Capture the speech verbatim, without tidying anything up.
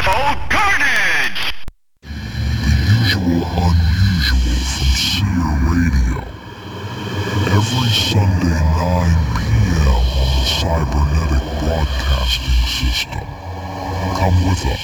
Carnage! The usual unusual from Seer Radio. Every Sunday nine p m on the Cybernetic Broadcasting System. Come with us